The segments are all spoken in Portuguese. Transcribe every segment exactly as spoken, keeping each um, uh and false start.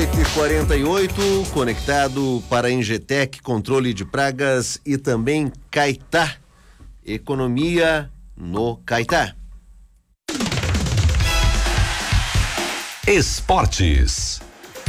oito e quarenta e oito, conectado para Engetec, controle de pragas e também Caetá, economia no Caetá. Esportes.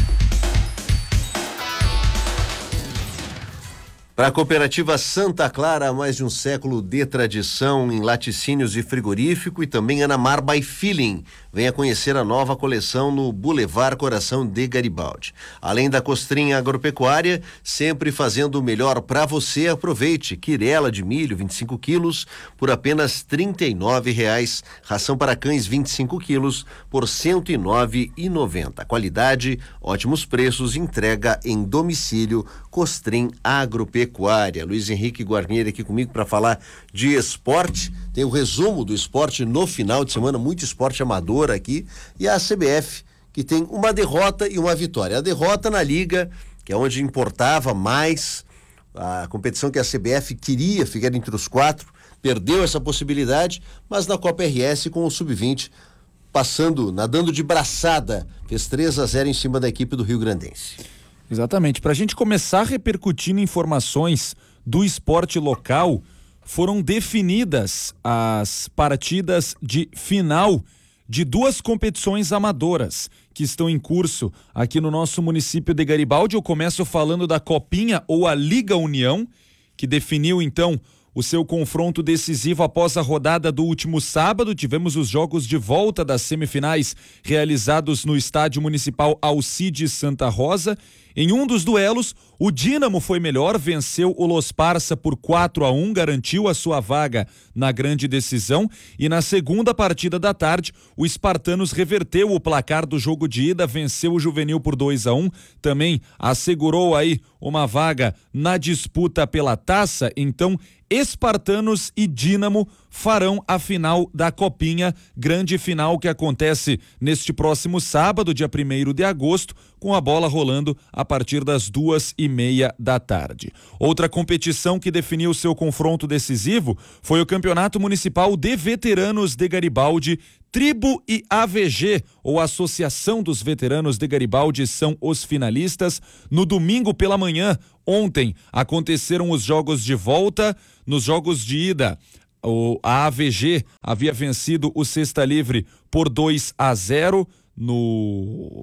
Para a cooperativa Santa Clara, há mais de um século de tradição em laticínios e frigorífico, e também Anamar by Feeling. Venha conhecer a nova coleção no Boulevard Coração de Garibaldi. Além da costrinha agropecuária, sempre fazendo o melhor para você, aproveite. Quirela de milho, vinte e cinco quilos, por apenas trinta e nove reais. Ração para cães, vinte e cinco quilos, por cento e nove reais e noventa centavos. Qualidade, ótimos preços, entrega em domicílio. Costrim Agropecuária. Luiz Henrique Guarnieri aqui comigo para falar de esporte. Tem o resumo do esporte no final de semana, muito esporte amador aqui, e a C B F, que tem uma derrota e uma vitória. A derrota na Liga, que é onde importava mais, a competição que a C B F queria ficar entre os quatro, perdeu essa possibilidade, mas na Copa R S com o sub vinte, passando, nadando de braçada, fez três a zero em cima da equipe do Rio Grandense. Exatamente. Para a gente começar repercutindo informações do esporte local, foram definidas as partidas de final de duas competições amadoras que estão em curso aqui no nosso município de Garibaldi. Eu começo falando da Copinha, ou a Liga União, que definiu então o seu confronto decisivo após a rodada do último sábado. Tivemos os jogos de volta das semifinais realizados no Estádio Municipal Alcides Santa Rosa. Em um dos duelos, o Dínamo foi melhor, venceu o Los Parça por quatro a um, garantiu a sua vaga na grande decisão, e na segunda partida da tarde, o Espartanos reverteu o placar do jogo de ida, venceu o Juvenil por dois a um, também assegurou aí uma vaga na disputa pela taça. Então, Espartanos e Dínamo farão a final da Copinha, grande final que acontece neste próximo sábado, dia primeiro de agosto, com a bola rolando a partir das duas e meia da tarde. Outra competição que definiu seu confronto decisivo foi o Campeonato Municipal de Veteranos de Garibaldi. Tribo e A V G, ou Associação dos Veteranos de Garibaldi, são os finalistas. No domingo pela manhã, ontem, aconteceram os jogos de volta. Nos jogos de ida, o, a A V G havia vencido o Cesta Livre por dois a zero. No,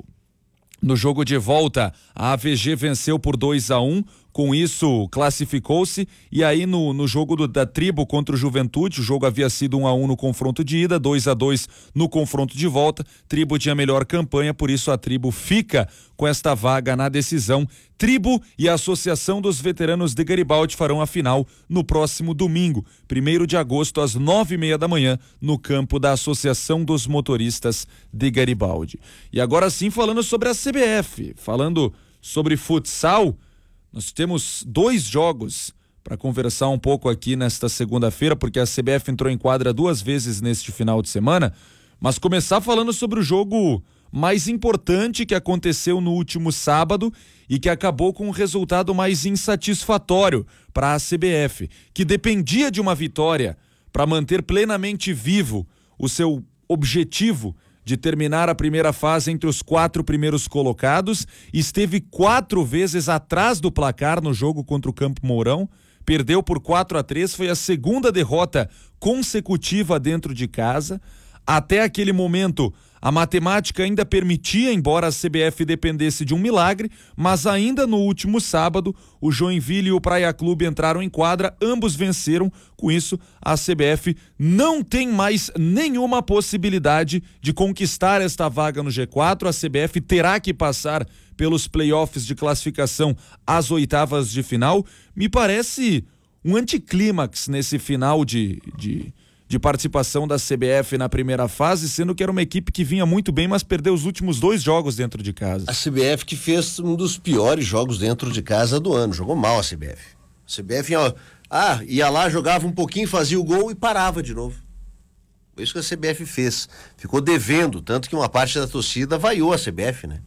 no jogo de volta, a A V G venceu por dois a um. Com isso, classificou-se, e aí no, no jogo do, da Tribo contra o Juventude, o jogo havia sido um a um no confronto de ida, dois a dois no confronto de volta. Tribo tinha melhor campanha, por isso a Tribo fica com esta vaga na decisão. Tribo e a Associação dos Veteranos de Garibaldi farão a final no próximo domingo, primeiro de agosto, às nove e meia da manhã, no campo da Associação dos Motoristas de Garibaldi. E agora sim, falando sobre a C B F, falando sobre futsal, nós temos dois jogos para conversar um pouco aqui nesta segunda-feira, porque a C B F entrou em quadra duas vezes neste final de semana, mas começar falando sobre o jogo mais importante que aconteceu no último sábado e que acabou com um resultado mais insatisfatório para a C B F, que dependia de uma vitória para manter plenamente vivo o seu objetivo de terminar a primeira fase entre os quatro primeiros colocados. Esteve quatro vezes atrás do placar no jogo contra o Campo Mourão, perdeu por quatro a três, foi a segunda derrota consecutiva dentro de casa. Até aquele momento, a matemática ainda permitia, embora a C B F dependesse de um milagre, mas ainda no último sábado, o Joinville e o Praia Clube entraram em quadra, ambos venceram. Com isso, a C B F não tem mais nenhuma possibilidade de conquistar esta vaga no G quatro. A C B F terá que passar pelos playoffs de classificação às oitavas de final. Me parece um anticlímax nesse final de... de... de participação da C B F na primeira fase, sendo que era uma equipe que vinha muito bem, mas perdeu os últimos dois jogos dentro de casa. A C B F que fez um dos piores jogos dentro de casa do ano, jogou mal a C B F. A C B F ia, ah, ia lá, jogava um pouquinho, fazia o gol e parava de novo. Foi isso que a C B F fez. Ficou devendo, tanto que uma parte da torcida vaiou a C B F, né?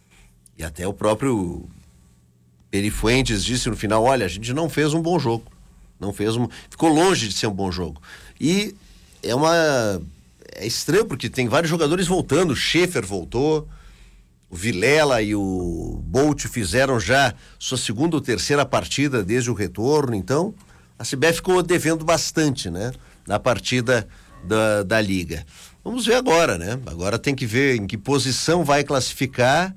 E até o próprio Perifuentes disse no final, olha, a gente não fez um bom jogo. Não fez um... Ficou longe de ser um bom jogo. E é uma... É estranho, porque tem vários jogadores voltando. Schaefer voltou. O Vilela e o Bolt fizeram já sua segunda ou terceira partida desde o retorno, então a C B F ficou devendo bastante, né? Na partida da, da Liga. Vamos ver agora, né? Agora tem que ver em que posição vai classificar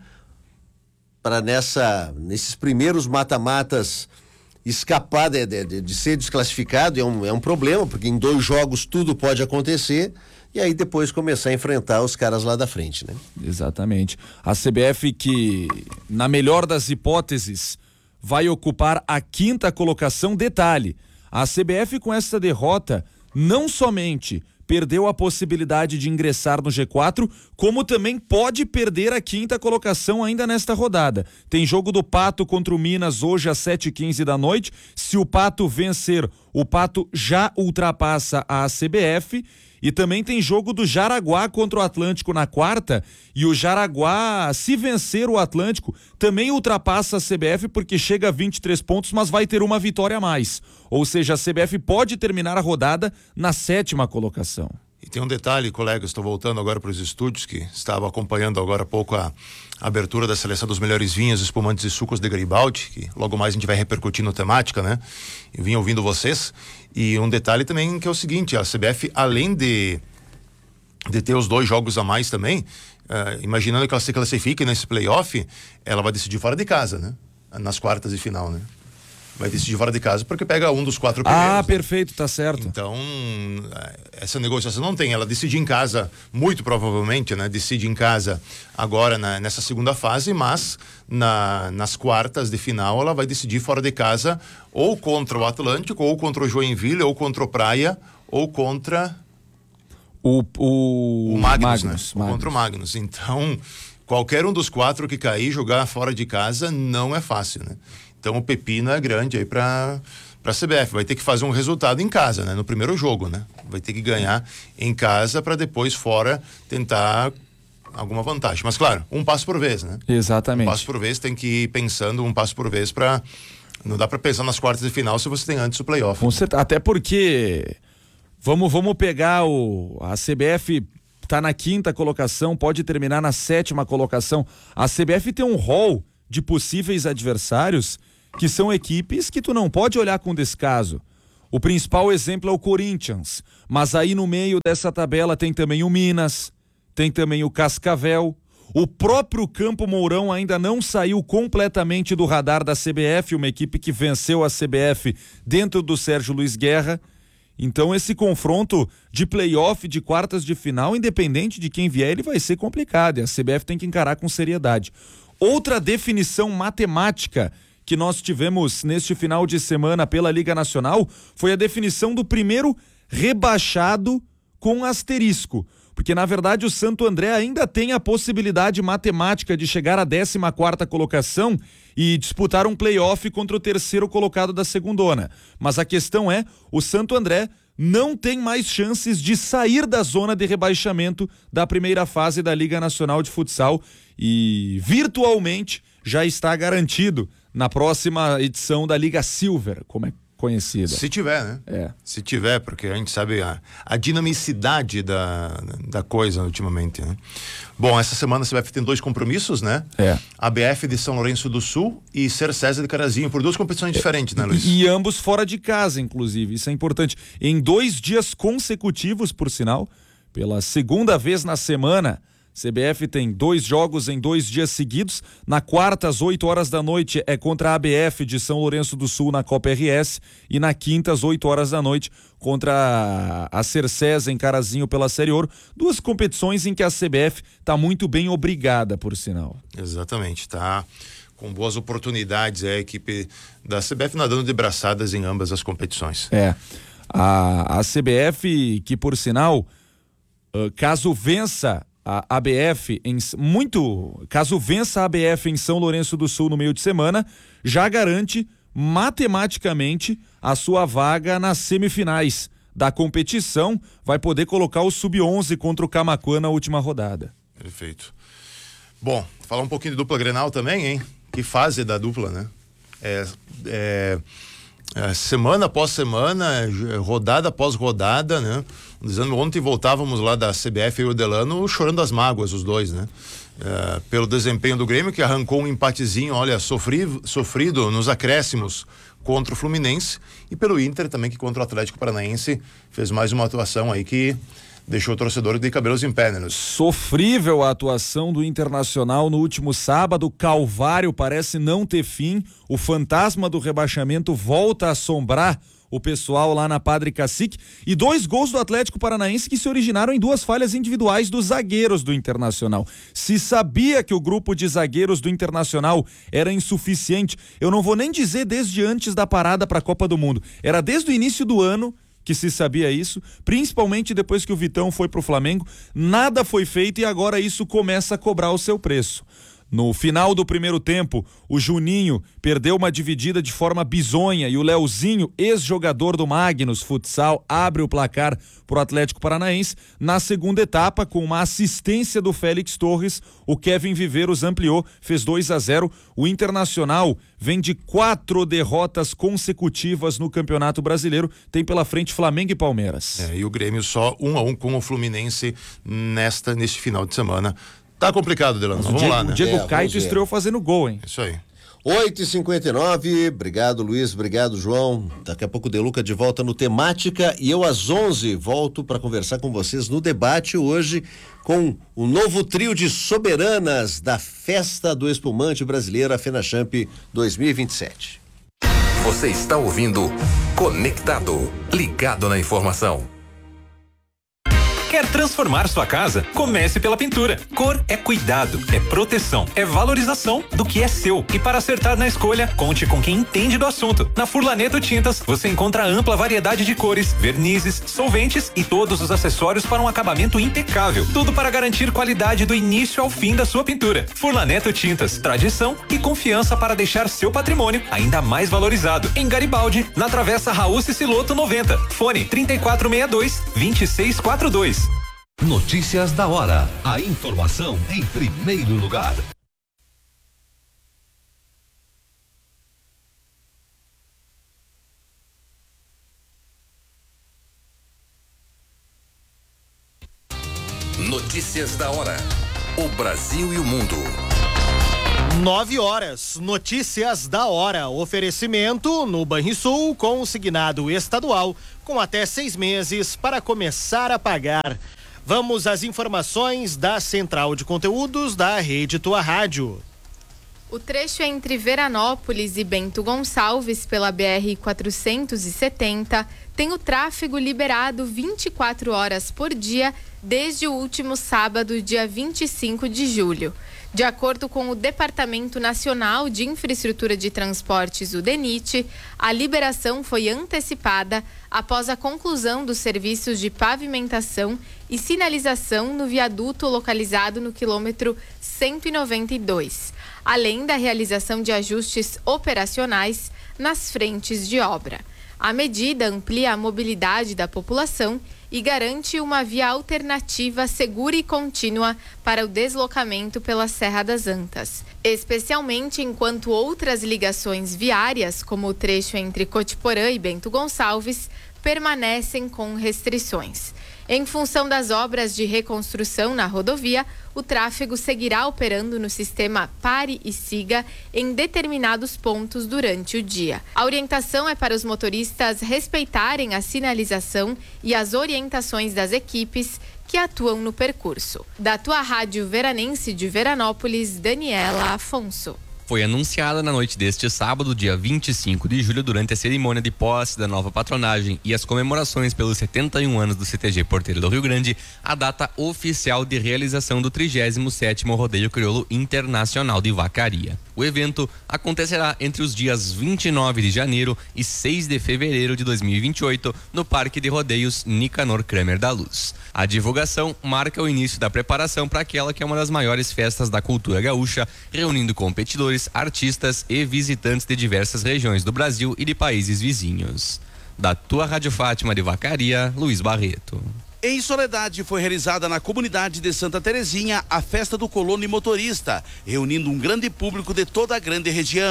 para nessa, nesses primeiros mata-matas escapar de, de, de ser desclassificado. É um, é um problema, porque em dois jogos tudo pode acontecer. E aí depois começar a enfrentar os caras lá da frente, né? Exatamente. A C B F que, na melhor das hipóteses, vai ocupar a quinta colocação. Detalhe, a C B F com essa derrota não somente perdeu a possibilidade de ingressar no G quatro, como também pode perder a quinta colocação ainda nesta rodada. Tem jogo do Pato contra o Minas hoje às sete e quinze da noite. Se o Pato vencer, o Pato já ultrapassa a C B F. E também tem jogo do Jaraguá contra o Atlântico na quarta, e o Jaraguá, se vencer o Atlântico, também ultrapassa a C B F porque chega a vinte e três pontos, mas vai ter uma vitória a mais. Ou seja, a C B F pode terminar a rodada na sétima colocação. E tem um detalhe, colegas, estou voltando agora para os estúdios, que estava acompanhando agora há pouco a, a abertura da seleção dos melhores vinhos, espumantes e sucos de Garibaldi, que logo mais a gente vai repercutir no temática, né? Eu vim ouvindo vocês. E um detalhe também que é o seguinte, a C B F, além de, de ter os dois jogos a mais também, uh, imaginando que ela se classifique nesse playoff, ela vai decidir fora de casa, né? Nas quartas de final, né? Vai decidir fora de casa porque pega um dos quatro primeiros. Ah, né? Perfeito, tá certo. Então, essa negociação não tem. Ela decide em casa, muito provavelmente, né? Decide em casa agora na, nessa segunda fase, mas na, nas quartas de final ela vai decidir fora de casa ou contra o Atlântico, ou contra o Joinville, ou contra o Praia, ou contra o, o... o Magnus, Magnus, né? Magnus. Ou contra o Magnus. Então, qualquer um dos quatro que cair, jogar fora de casa não é fácil, né? Então o pepino é grande aí para para a C B F, vai ter que fazer um resultado em casa, né? No primeiro jogo, né? Vai ter que ganhar em casa para depois fora tentar alguma vantagem. Mas claro, um passo por vez, né? Exatamente. Um passo por vez, tem que ir pensando um passo por vez para não dá para pensar nas quartas de final se você tem antes o playoff. Com certeza, até porque vamos vamos pegar o a C B F tá na quinta colocação, pode terminar na sétima colocação. A C B F tem um rol de possíveis adversários que são equipes que tu não pode olhar com descaso. O principal exemplo é o Corinthians, mas aí no meio dessa tabela tem também o Minas, tem também o Cascavel. O próprio Campo Mourão ainda não saiu completamente do radar da C B F, uma equipe que venceu a C B F dentro do Sérgio Luiz Guerra. Então esse confronto de playoff, de quartas de final, independente de quem vier, ele vai ser complicado e a C B F tem que encarar com seriedade. Outra definição matemática que nós tivemos neste final de semana pela Liga Nacional foi a definição do primeiro rebaixado com asterisco. Porque, na verdade, o Santo André ainda tem a possibilidade matemática de chegar à décima quarta colocação e disputar um playoff contra o terceiro colocado da segundona. Mas a questão é, o Santo André não tem mais chances de sair da zona de rebaixamento da primeira fase da Liga Nacional de Futsal e virtualmente já está garantido na próxima edição da Liga Silver, como é conhecida. Se tiver, né? É. Se tiver, porque a gente sabe a, a dinamicidade da, da coisa ultimamente, né? Bom, essa semana a C B F tem dois compromissos, né? É. A B F de São Lourenço do Sul e Ser César de Carazinho, por duas competições é. diferentes, né, Luiz? E, e ambos fora de casa, inclusive, isso é importante. Em dois dias consecutivos, por sinal, pela segunda vez na semana, C B F tem dois jogos em dois dias seguidos. Na quarta, às oito horas da noite, é contra a A B F de São Lourenço do Sul na Copa R S. E na quinta, às oito horas da noite, contra a Cercesa em Carazinho pela Série Ouro. Duas competições em que a C B F está muito bem obrigada, por sinal. Exatamente, tá com boas oportunidades. É a equipe da C B F nadando de braçadas em ambas as competições. É. A, a C B F, que por sinal, uh, caso vença a A B F em muito, caso vença a A B F em São Lourenço do Sul no meio de semana, já garante matematicamente a sua vaga nas semifinais da competição, vai poder colocar o sub onze contra o Camaquã na última rodada. Perfeito. Bom, falar um pouquinho de dupla Grenal também, hein? Que fase da dupla, né? É, é, é semana após semana, rodada após rodada, né? Dizendo, ontem voltávamos lá da C B F e o Delano chorando as mágoas, os dois, né? uh, pelo desempenho do Grêmio, que arrancou um empatezinho, olha, sofrido, sofrido nos acréscimos contra o Fluminense, e pelo Inter também, que contra o Atlético Paranaense fez mais uma atuação aí que deixou o torcedor de cabelos em pé, né? Sofrível a atuação do Internacional no último sábado. O calvário parece não ter fim. O fantasma do rebaixamento volta a assombrar o pessoal lá na Padre Cacique, e dois gols do Atlético Paranaense que se originaram em duas falhas individuais dos zagueiros do Internacional. Se sabia que o grupo de zagueiros do Internacional era insuficiente, eu não vou nem dizer desde antes da parada para a Copa do Mundo, era desde o início do ano que se sabia isso, principalmente depois que o Vitão foi pro Flamengo. Nada foi feito e agora isso começa a cobrar o seu preço. No final do primeiro tempo, o Juninho perdeu uma dividida de forma bizonha e o Leozinho, ex-jogador do Magnus Futsal, abre o placar para o Atlético Paranaense. Na segunda etapa, com uma assistência do Félix Torres, o Kevin Viveiros ampliou, fez dois a zero. O Internacional vem de quatro derrotas consecutivas no Campeonato Brasileiro, tem pela frente Flamengo e Palmeiras. É, e o Grêmio só um a um com o Fluminense nesta, neste final de semana. Tá complicado, Delano. Vamos Diego, lá, né? O Diego É, Caito estreou fazendo gol, hein? Isso aí. oito e cinquenta e nove, obrigado Luiz, obrigado João. Daqui a pouco o Deluca de volta no Temática e eu às onze volto para conversar com vocês no debate hoje com o novo trio de soberanas da Festa do Espumante Brasileira FenaChamp dois mil e vinte e sete. Você está ouvindo Conectado, ligado na informação. Quer transformar sua casa? Comece pela pintura. Cor é cuidado, é proteção, é valorização do que é seu. E para acertar na escolha, conte com quem entende do assunto. Na Furlaneto Tintas, você encontra ampla variedade de cores, vernizes, solventes e todos os acessórios para um acabamento impecável. Tudo para garantir qualidade do início ao fim da sua pintura. Furlaneto Tintas, tradição e confiança para deixar seu patrimônio ainda mais valorizado. Em Garibaldi, na Travessa Raul Ciciloto noventa. Fone trinta e quatro sessenta e dois, vinte e seis quarenta e dois. Notícias da hora. A informação em primeiro lugar. Notícias da hora. O Brasil e o mundo. Nove horas, notícias da hora. Oferecimento no Banrisul, consignado estadual, com até seis meses para começar a pagar. Vamos às informações da Central de Conteúdos da Rede Tua Rádio. O trecho entre Veranópolis e Bento Gonçalves pela B R quatrocentos e setenta tem o tráfego liberado vinte e quatro horas por dia desde o último sábado, dia vinte e cinco de julho. De acordo com o Departamento Nacional de Infraestrutura de Transportes, o DENIT, a liberação foi antecipada após a conclusão dos serviços de pavimentação e sinalização no viaduto localizado no quilômetro cento e noventa e dois, além da realização de ajustes operacionais nas frentes de obra. A medida amplia a mobilidade da população e garante uma via alternativa segura e contínua para o deslocamento pela Serra das Antas, especialmente enquanto outras ligações viárias, como o trecho entre Cotiporã e Bento Gonçalves, permanecem com restrições. Em função das obras de reconstrução na rodovia, o tráfego seguirá operando no sistema Pare e Siga em determinados pontos durante o dia. A orientação é para os motoristas respeitarem a sinalização e as orientações das equipes que atuam no percurso. Da Tua Rádio Veranense de Veranópolis, Daniela Afonso. Foi anunciada na noite deste sábado, dia vinte e cinco de julho, durante a cerimônia de posse da nova patronagem e as comemorações pelos setenta e um anos do C T G Porteiro do Rio Grande, a data oficial de realização do trigésimo sétimo Rodeio Crioulo Internacional de Vacaria. O evento acontecerá entre os dias vinte e nove de janeiro e seis de fevereiro de dois mil e vinte e oito, no Parque de Rodeios Nicanor Kramer da Luz. A divulgação marca o início da preparação para aquela que é uma das maiores festas da cultura gaúcha, reunindo competidores, artistas e visitantes de diversas regiões do Brasil e de países vizinhos. Da Tua Rádio Fátima de Vacaria, Luiz Barreto. Em Soledade foi realizada na comunidade de Santa Terezinha a festa do colono e motorista, reunindo um grande público de toda a grande região.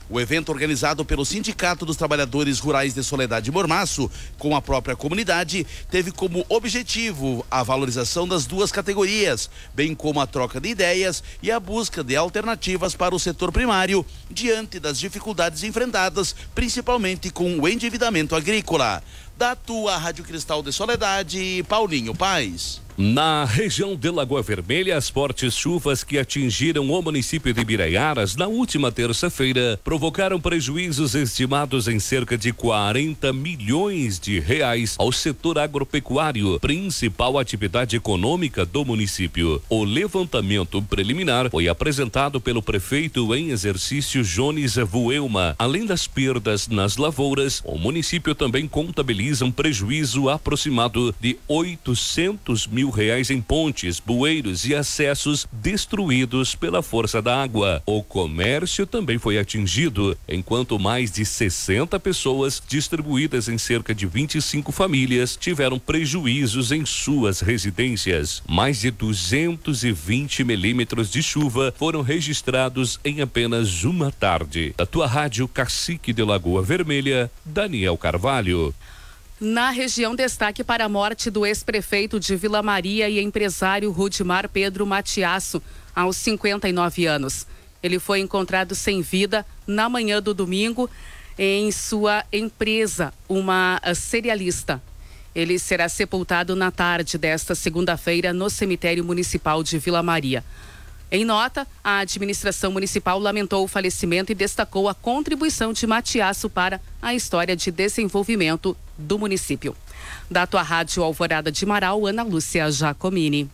O evento, organizado pelo Sindicato dos Trabalhadores Rurais de Soledade e Mormaço, com a própria comunidade, teve como objetivo a valorização das duas categorias, bem como a troca de ideias e a busca de alternativas para o setor primário, diante das dificuldades enfrentadas, principalmente com o endividamento agrícola. Da tua Rádio Cristal de Soledade, Paulinho Paz. Na região de Lagoa Vermelha, as fortes chuvas que atingiram o município de Biraiaras na última terça-feira provocaram prejuízos estimados em cerca de quarenta milhões de reais ao setor agropecuário, principal atividade econômica do município. O levantamento preliminar foi apresentado pelo prefeito em exercício Jones Voelma. Além das perdas nas lavouras, o município também contabiliza um prejuízo aproximado de oitocentos mil reais em pontes, bueiros e acessos destruídos pela força da água. O comércio também foi atingido, enquanto mais de sessenta pessoas, distribuídas em cerca de vinte e cinco famílias, tiveram prejuízos em suas residências. Mais de duzentos e vinte milímetros de chuva foram registrados em apenas uma tarde. Da tua rádio Cacique de Lagoa Vermelha, Daniel Carvalho. Na região, destaque para a morte do ex-prefeito de Vila Maria e empresário Rudimar Pedro Matiasso, aos cinquenta e nove anos. Ele foi encontrado sem vida na manhã do domingo em sua empresa, uma cerealista. Ele será sepultado na tarde desta segunda-feira no cemitério municipal de Vila Maria. Em nota, a administração municipal lamentou o falecimento e destacou a contribuição de Matiasso para a história de desenvolvimento do município. Da tua rádio Alvorada de Marau, Ana Lúcia Giacomini.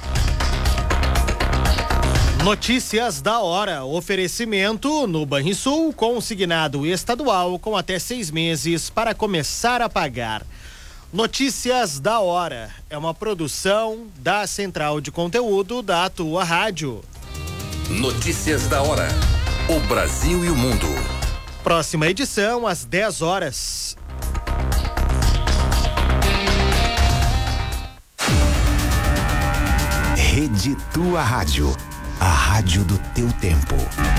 Notícias da hora. Oferecimento no Banrisul, consignado estadual com até seis meses para começar a pagar. Notícias da hora é uma produção da Central de Conteúdo da tua rádio. Notícias da hora. O Brasil e o mundo. Próxima edição às dez horas. Rede Tua Rádio. A rádio do teu tempo.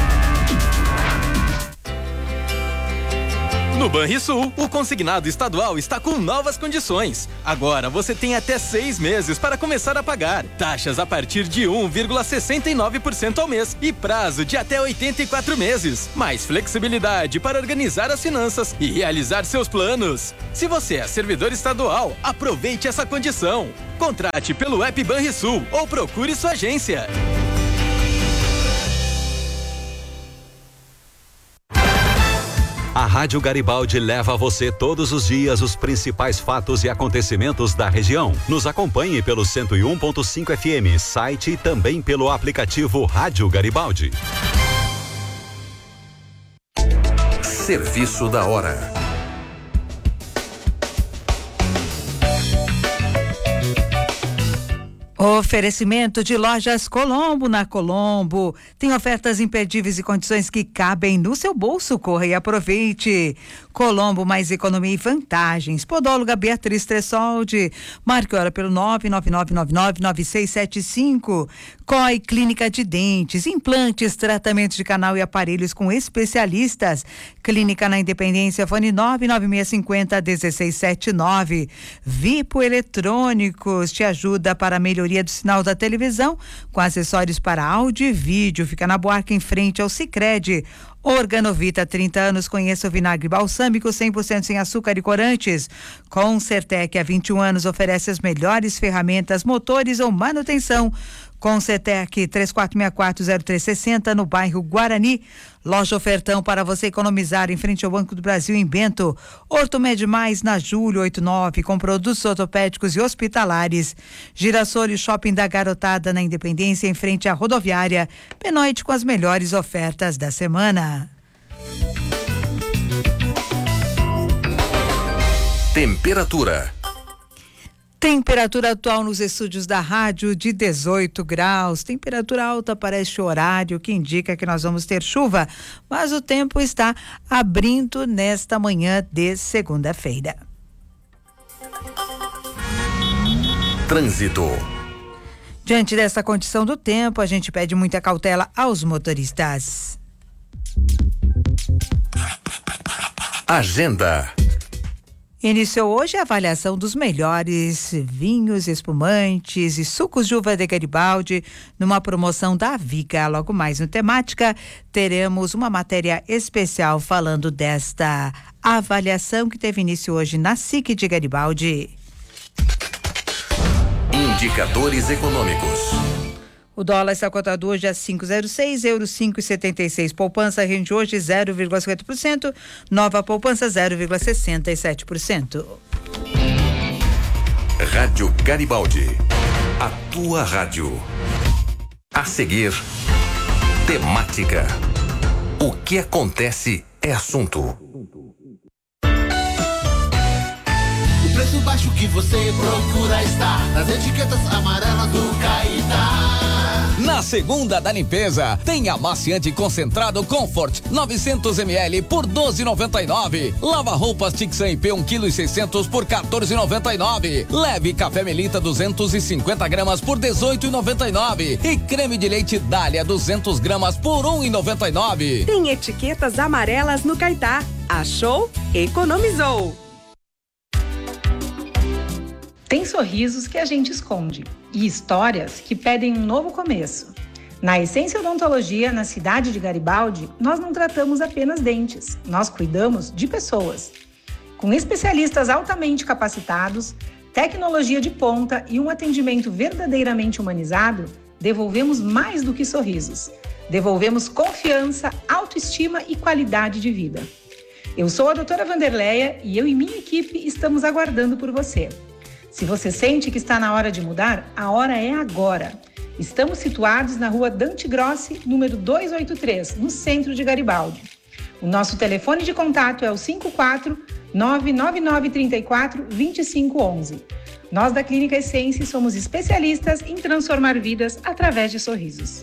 No Banrisul, o consignado estadual está com novas condições. Agora você tem até seis meses para começar a pagar. Taxas a partir de um vírgula sessenta e nove por cento ao mês e prazo de até oitenta e quatro meses. Mais flexibilidade para organizar as finanças e realizar seus planos. Se você é servidor estadual, aproveite essa condição. Contrate pelo app Banrisul ou procure sua agência. A Rádio Garibaldi leva a você todos os dias os principais fatos e acontecimentos da região. Nos acompanhe pelo cento e um ponto cinco F M, site e também pelo aplicativo Rádio Garibaldi. Serviço da hora. Oferecimento de Lojas Colombo. Na Colombo tem ofertas imperdíveis e condições que cabem no seu bolso. Corra e aproveite. Colombo, mais economia e vantagens. Podóloga Beatriz Tressoldi. Marque hora pelo nove nove nove nove nove nove seis sete cinco. C O I Clínica de Dentes, implantes, tratamentos de canal e aparelhos com especialistas. Clínica na Independência, fone nove nove seis cinco zero um seis sete nove. Vipo Eletrônicos te ajuda para a melhoria do sinal da televisão com acessórios para áudio e vídeo. Fica na Buarque, em frente ao Sicredi. Organovita, trinta anos, conheça o vinagre balsâmico cem por cento sem açúcar e corantes. Concertec, há vinte e um anos, oferece as melhores ferramentas, motores ou manutenção. Concertec, três quatro seis quatro zero três seis zero, no bairro Guarani. Loja Ofertão, para você economizar, em frente ao Banco do Brasil, em Bento. Ortomed Mais, na Júlio oitenta e nove, com produtos ortopédicos e hospitalares. Girassol Shopping da Garotada, na Independência, em frente à rodoviária. Benoite, com as melhores ofertas da semana. Temperatura. Temperatura atual nos estúdios da rádio de dezoito graus. Temperatura alta para este horário, que indica que nós vamos ter chuva, mas o tempo está abrindo nesta manhã de segunda-feira. Trânsito. Diante dessa condição do tempo, a gente pede muita cautela aos motoristas. Agenda. Iniciou hoje a avaliação dos melhores vinhos, espumantes e sucos de uva de Garibaldi numa promoção da Viga. Logo mais no Temática, teremos uma matéria especial falando desta avaliação que teve início hoje na S I C de Garibaldi. Indicadores econômicos. O dólar está cotado hoje a cinco vírgula zero seis, euro cinco vírgula setenta e seis. Poupança rende hoje zero vírgula cinquenta por cento, nova poupança zero vírgula sessenta e sete por cento. Rádio Garibaldi, a tua rádio. A seguir, Temática. O que acontece é assunto. O preço baixo que você procura está nas etiquetas amarelas do Caetá. Na segunda da limpeza, tem amaciante concentrado Comfort novecentos mililitros por doze reais e noventa e nove. Lava roupas Tixan I P um quilo e seiscentos por quatorze reais e noventa e nove. Leve café Melita duzentos e cinquenta gramas por dezoito reais e noventa e nove. E creme de leite Dália duzentos gramas por um real e noventa e nove. Tem etiquetas amarelas no Caetá. Achou? Economizou. Tem sorrisos que a gente esconde e histórias que pedem um novo começo. Na Essência Odontologia, na cidade de Garibaldi, nós não tratamos apenas dentes, nós cuidamos de pessoas. Com especialistas altamente capacitados, tecnologia de ponta e um atendimento verdadeiramente humanizado, devolvemos mais do que sorrisos. Devolvemos confiança, autoestima e qualidade de vida. Eu sou a doutora Vanderleia e eu e minha equipe estamos aguardando por você. Se você sente que está na hora de mudar, a hora é agora. Estamos situados na rua Dante Grossi, número duzentos e oitenta e três, no centro de Garibaldi. O nosso telefone de contato é o cinco quatro nove nove nove três quatro dois cinco um um. Nós da Clínica Essência somos especialistas em transformar vidas através de sorrisos.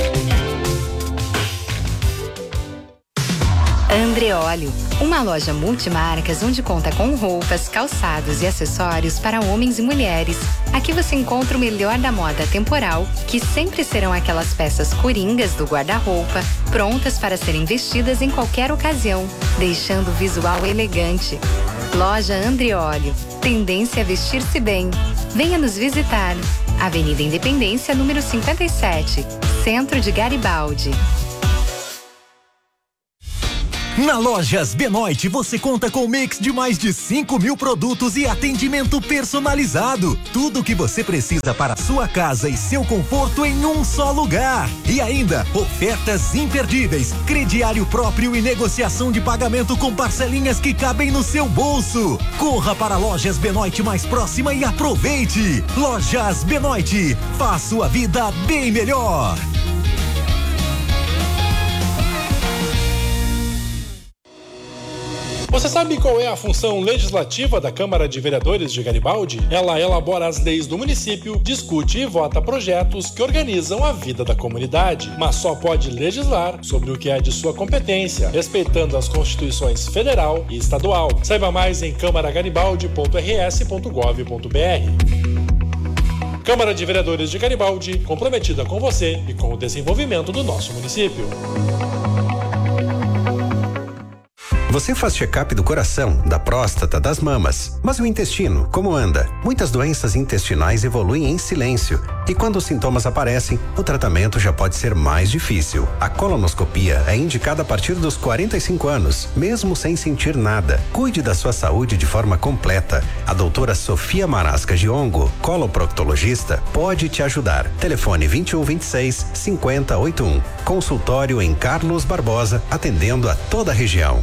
Andreolio, uma loja multimarcas onde conta com roupas, calçados e acessórios para homens e mulheres. Aqui você encontra o melhor da moda temporal, que sempre serão aquelas peças coringas do guarda-roupa, prontas para serem vestidas em qualquer ocasião, deixando o visual elegante. Loja Andreolio, tendência a vestir-se bem. Venha nos visitar. Avenida Independência, número cinquenta e sete, Centro de Garibaldi. Na Lojas Benoit você conta com um mix de mais de cinco mil produtos e atendimento personalizado. Tudo o que você precisa para a sua casa e seu conforto em um só lugar. E ainda, ofertas imperdíveis, crediário próprio e negociação de pagamento com parcelinhas que cabem no seu bolso. Corra para a Lojas Benoit mais próxima e aproveite. Lojas Benoit, faz sua vida bem melhor. Você sabe qual é a função legislativa da Câmara de Vereadores de Garibaldi? Ela elabora as leis do município, discute e vota projetos que organizam a vida da comunidade, mas só pode legislar sobre o que é de sua competência, respeitando as constituições federal e estadual. Saiba mais em câmara garibaldi ponto r s ponto gov ponto b r. Câmara de Vereadores de Garibaldi, comprometida com você e com o desenvolvimento do nosso município. Você faz check-up do coração, da próstata, das mamas. Mas o intestino, como anda? Muitas doenças intestinais evoluem em silêncio. E quando os sintomas aparecem, o tratamento já pode ser mais difícil. A colonoscopia é indicada a partir dos quarenta e cinco anos, mesmo sem sentir nada. Cuide da sua saúde de forma completa. A doutora Sofia Marasca Giongo, coloproctologista, pode te ajudar. Telefone vinte e um, vinte e seis, cinquenta, oitenta e um. Consultório em Carlos Barbosa, atendendo a toda a região.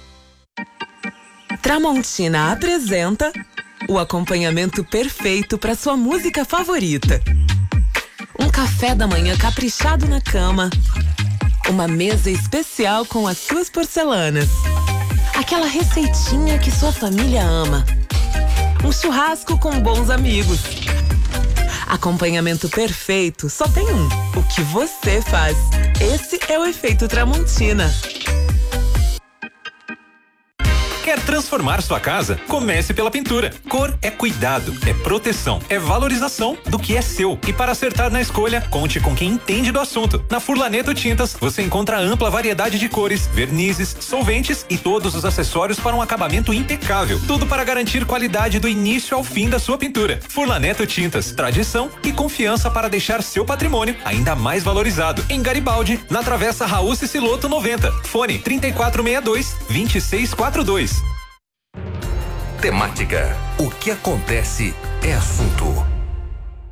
Tramontina apresenta o acompanhamento perfeito para sua música favorita. Um café da manhã caprichado na cama. Uma mesa especial com as suas porcelanas. Aquela receitinha que sua família ama. Um churrasco com bons amigos. Acompanhamento perfeito só tem um. O que você faz. Esse é o efeito Tramontina. Quer transformar sua casa? Comece pela pintura. Cor é cuidado, é proteção, é valorização do que é seu. E para acertar na escolha, conte com quem entende do assunto. Na Furlaneto Tintas, você encontra ampla variedade de cores, vernizes, solventes e todos os acessórios para um acabamento impecável. Tudo para garantir qualidade do início ao fim da sua pintura. Furlaneto Tintas, tradição e confiança para deixar seu patrimônio ainda mais valorizado. Em Garibaldi, na Travessa Raul Ciciloto noventa. Fone trinta e quatro sessenta e dois, vinte e seis quarenta e dois. Temática. O que acontece é assunto.